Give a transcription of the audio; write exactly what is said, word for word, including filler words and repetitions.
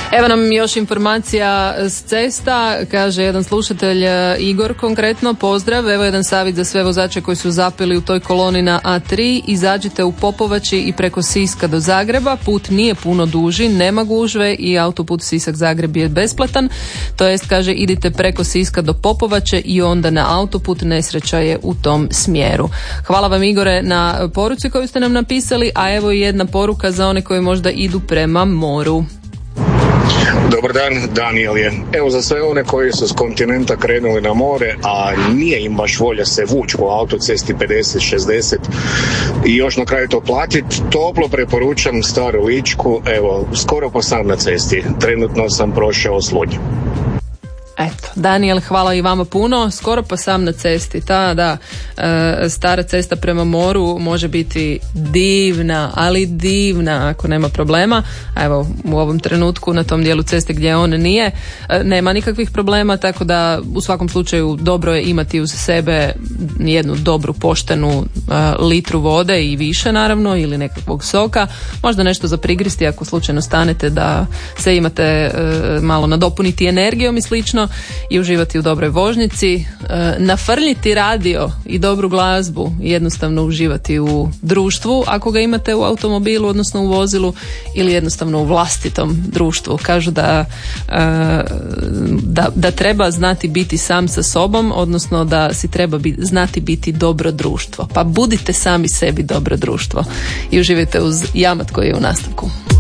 Evo nam još informacija s cesta, kaže jedan slušatelj, Igor konkretno, pozdrav, evo jedan savjet za sve vozače koji su zapeli u toj koloni na A tri, izađite u Popovači i preko Siska do Zagreba, put nije puno duži, nema gužve i autoput Sisak-Zagreb je besplatan, to jest, kaže, idite preko Siska do Popovače i onda na autoput, nesreća je u tom smjeru. Hvala vam, Igore, na poruci koju ste nam napisali, a evo i jedna poruka za one koji možda idu prema moru. Dobar dan, Daniel je. Evo, za sve one koji su s kontinenta krenuli na more, a nije im baš volja se vući po autocesti pedeset šezdeset i još na kraju to platiti, toplo preporučam Staru Ličku, evo, skoro pa sam na cesti. Trenutno sam prošao Slunj. Eto, Daniel, hvala i vama puno, skoro pa sam na cesti, ta da, e, stara cesta prema moru može biti divna, ali divna ako nema problema, a evo u ovom trenutku na tom dijelu ceste gdje on nije, e, nema nikakvih problema, tako da u svakom slučaju dobro je imati uz sebe jednu dobru poštenu e, litru vode i više naravno, ili nekakvog soka, možda nešto za prigristi ako slučajno stanete da se imate e, malo nadopuniti energijom i slično, i uživati u dobroj vožnjici, e, nafrljiti radio i dobru glazbu i jednostavno uživati u društvu ako ga imate u automobilu, odnosno u vozilu, ili jednostavno u vlastitom društvu. Kažu da, e, da, da treba znati biti sam sa sobom, odnosno da si treba bi, znati biti dobro društvo. Pa budite sami sebi dobro društvo i uživajte uz Jamat koji je u nastavku.